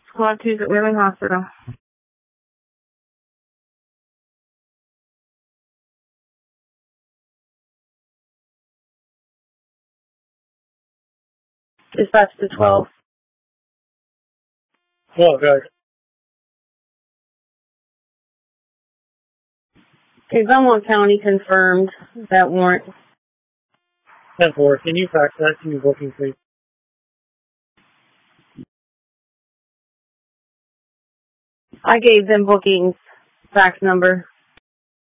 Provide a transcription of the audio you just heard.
Squad 2's at Wheeling Hospital. Dispatch to 12. 12, guys. Okay, Belmont County confirmed that warrant. 10-4, can you fax that to your booking, please? I gave them bookings fax number.